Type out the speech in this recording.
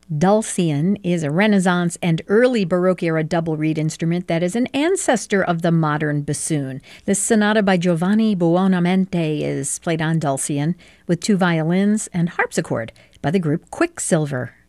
Dulcian is a Renaissance and early Baroque-era double reed instrument that is an ancestor of the modern bassoon. This sonata by Giovanni Buonamente is played on Dulcian with 2 violins and harpsichord by the group Quicksilver.